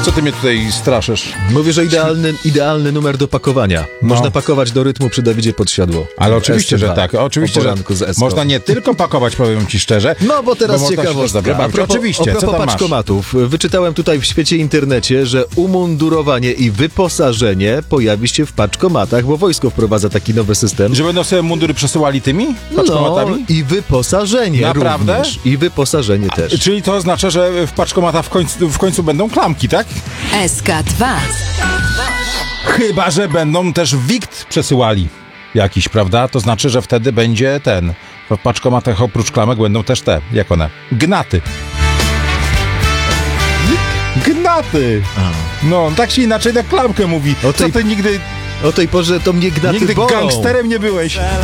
Co ty mnie tutaj straszysz? Mówię, że idealny numer do pakowania. Można pakować do rytmu przy Dawidzie Podsiadło. Ale oczywiście, że tak. Oczywiście, że można nie tylko pakować, powiem ci szczerze. No bo teraz ciekawostka. Oczywiście, a propos paczkomatów. Wyczytałem tutaj w świecie internecie, że umundurowanie i wyposażenie pojawi się w paczkomatach, bo wojsko wprowadza taki nowy system. Że będą sobie mundury przesyłali tymi paczkomatami? No i wyposażenie naprawdę? Również. I wyposażenie też. Czyli to oznacza, że w paczkomatach w końcu będą klamki, tak? SK2. Chyba że będą też wikt przesyłali jakiś, prawda? To znaczy, że wtedy będzie w paczkomatach oprócz klamek będą też jak one? Gnaty. Gnaty! No, tak się inaczej na klamkę mówi. Co ty nigdy... O tej porze to mnie gnaty Nigdy bolą. gangsterem nie byłeś.